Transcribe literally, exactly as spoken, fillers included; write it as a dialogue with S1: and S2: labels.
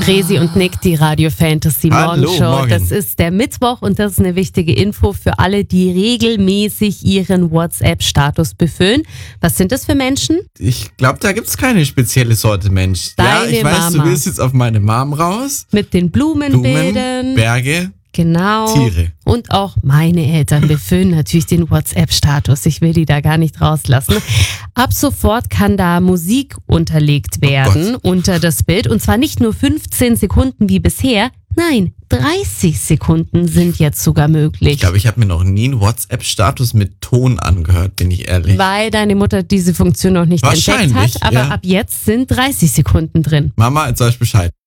S1: Fresi und Nick, die Radio Fantasy
S2: Hallo,
S1: Morgenshow.
S2: morgen.
S1: Das ist der Mittwoch und das ist eine wichtige Info für alle, die regelmäßig ihren WhatsApp-Status befüllen. Was sind das für Menschen?
S2: Ich glaube, da gibt's keine spezielle Sorte Mensch. ja,
S1: Deine
S2: ich weiß,
S1: Mama.
S2: du willst jetzt auf meine Mom raus.
S1: Mit den
S2: Blumen,
S1: Blumenbildern.
S2: Berge,
S1: Genau.
S2: Tiere.
S1: Und auch meine Eltern befüllen natürlich den WhatsApp-Status. Ich will die da gar nicht rauslassen. Ab sofort kann da Musik unterlegt werden
S2: Oh
S1: unter das Bild. Und zwar nicht nur fünfzehn Sekunden wie bisher. Nein, dreißig Sekunden sind jetzt sogar möglich.
S2: Ich glaube, ich habe mir noch nie einen WhatsApp-Status mit Ton angehört, bin ich ehrlich.
S1: Weil deine Mutter diese Funktion noch nicht entdeckt
S2: Wahrscheinlich,
S1: hat. Aber
S2: ja.
S1: ab jetzt sind dreißig Sekunden drin.
S2: Mama, jetzt sag ich Bescheid.